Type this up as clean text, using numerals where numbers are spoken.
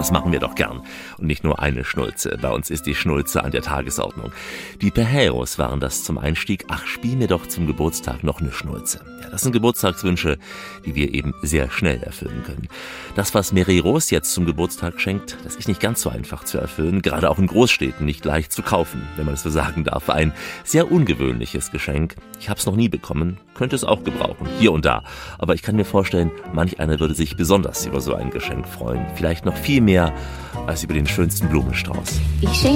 das machen wir doch gern. Und nicht nur eine Schnulze. Bei uns ist die Schnulze an der Tagesordnung. Die Perreiros waren das zum Einstieg. Ach, spiel mir doch zum Geburtstag noch eine Schnulze. Ja, das sind Geburtstagswünsche, die wir eben sehr schnell erfüllen können. Das, was Mary Rose jetzt zum Geburtstag schenkt, das ist nicht ganz so einfach zu erfüllen. Gerade auch in Großstädten nicht leicht zu kaufen, wenn man es so sagen darf. Ein sehr ungewöhnliches Geschenk. Ich habe es noch nie bekommen, könnte es auch gebrauchen, hier und da. Aber ich kann mir vorstellen, manch einer würde sich besonders über so ein Geschenk freuen. Vielleicht noch viel mehr als über den schönsten Blumenstrauß.